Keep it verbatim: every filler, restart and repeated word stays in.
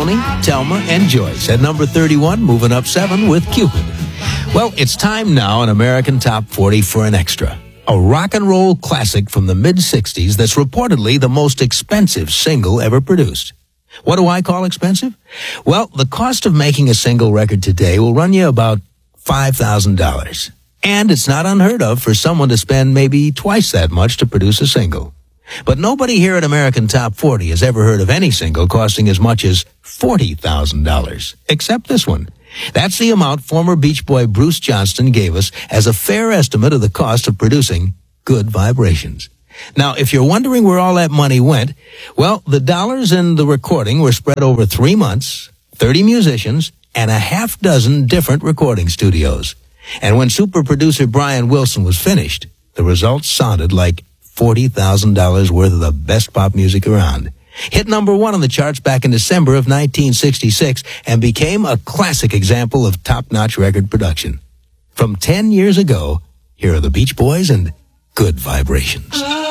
Tony, Telma, and Joyce. At number thirty-one, moving up seven with Cupid. Well, it's time now in American Top forty for an extra. A rock and roll classic from the mid-sixties that's reportedly the most expensive single ever produced. What do I call expensive? Well, the cost of making a single record today will run you about five thousand dollars. And it's not unheard of for someone to spend maybe twice that much to produce a single. But nobody here at American Top forty has ever heard of any single costing as much as forty thousand dollars, except this one. That's the amount former Beach Boy Bruce Johnston gave us as a fair estimate of the cost of producing Good Vibrations. Now, if you're wondering where all that money went, well, the dollars in the recording were spread over three months, thirty musicians, and a half dozen different recording studios. And when super producer Brian Wilson was finished, the results sounded like forty thousand dollars worth of the best pop music around. Hit number one on the charts back in December of nineteen sixty-six and became a classic example of top-notch record production. From ten years ago, here are the Beach Boys and Good Vibrations.